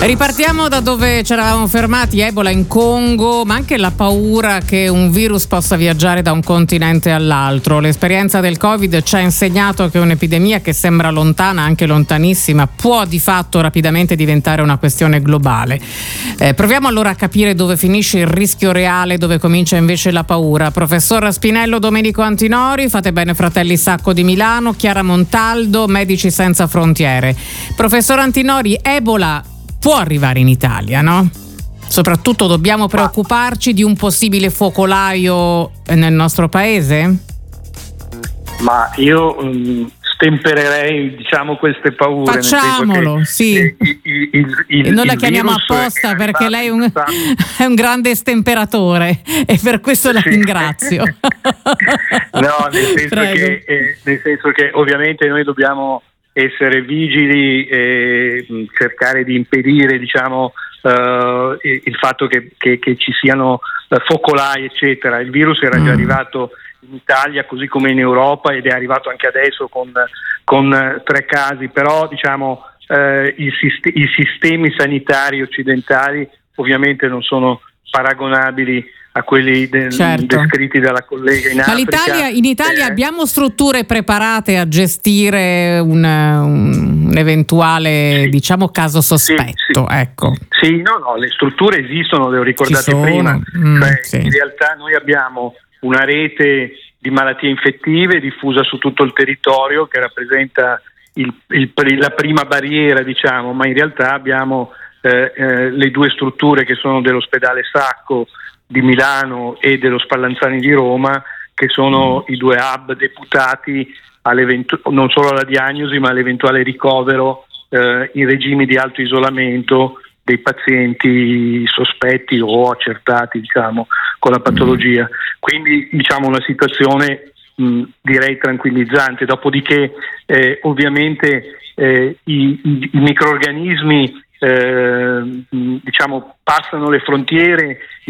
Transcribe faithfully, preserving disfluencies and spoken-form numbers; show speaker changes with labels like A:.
A: Ripartiamo da dove ci eravamo fermati, Ebola in Congo, ma anche la paura che un virus possa viaggiare da un continente all'altro. L'esperienza del Covid ci ha insegnato che un'epidemia che sembra lontana, anche lontanissima, può di fatto rapidamente diventare una questione globale. Eh, proviamo allora a capire dove finisce il rischio reale, dove comincia invece la paura. Professor Spinello Domenico Antinori, Fate Bene Fratelli Sacco di Milano, Chiara Montaldo, Medici Senza Frontiere. Professor Antinori, Ebola può arrivare in Italia, no? Soprattutto dobbiamo preoccuparci di un possibile focolaio nel nostro paese?
B: Ma io um, stempererei, diciamo, queste paure.
A: Facciamolo,
B: che,
A: sì.
B: Eh, il, il, il,
A: e noi la
B: il
A: chiamiamo apposta perché lei è un, è un grande stemperatore e per questo la
B: sì.
A: ringrazio.
B: No, nel senso, che, eh, nel senso che ovviamente noi dobbiamo essere vigili e cercare di impedire, diciamo, uh, il fatto che, che, che ci siano uh, focolai, eccetera. Il virus era già arrivato in Italia così come in Europa ed è arrivato anche adesso con, con uh, tre casi, però diciamo uh, i, sist- i sistemi sanitari occidentali ovviamente non sono paragonabili a quelli de-
A: certo.
B: descritti dalla collega in
A: Ma
B: Africa.
A: l'Italia, in Italia
B: eh,
A: abbiamo strutture preparate a gestire un, un eventuale
B: sì.
A: diciamo caso sospetto?
B: Sì, sì.
A: Ecco.
B: Sì, no, no, le strutture esistono, le ho ricordate prima.
A: Mm,
B: cioè,
A: sì.
B: In realtà noi abbiamo una rete di malattie infettive diffusa su tutto il territorio che rappresenta il, il, la prima barriera, diciamo, ma in realtà abbiamo eh, eh, le due strutture che sono dell'ospedale Sacco di Milano e dello Spallanzani di Roma, che sono i due hub deputati non solo alla diagnosi ma all'eventuale ricovero eh, in regimi di alto isolamento dei pazienti sospetti o accertati, diciamo, con la patologia. Quindi, diciamo, una situazione mh, direi tranquillizzante. Dopodiché eh, ovviamente eh, i, i, i microrganismi eh, diciamo passano le frontiere